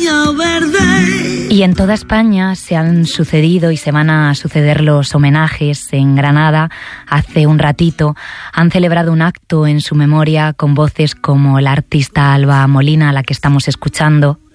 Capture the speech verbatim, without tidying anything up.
Río Verde. Y en toda España se han sucedido y se van a suceder los homenajes. En Granada, hace un ratito, han celebrado un acto en su memoria con voces como la artista Alba Molina, a la que estamos escuchando,